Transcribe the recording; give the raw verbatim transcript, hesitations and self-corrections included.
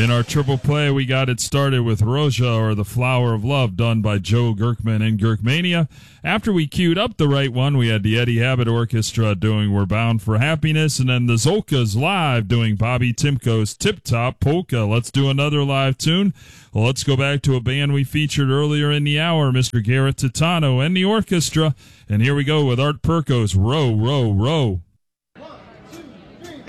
In our triple play, we got it started with Roja, or The Flower of Love, done by Joe Gurkman and Gurkmania. After we queued up the right one, we had the Eddie Habit Orchestra doing We're Bound for Happiness, and then the Zolkas live doing Bobby Timko's Tip Top Polka. Let's do another live tune. Well, let's go back to a band we featured earlier in the hour, Mister Garrett Titano and the orchestra. And here we go with Art Perko's Row, Row, Row.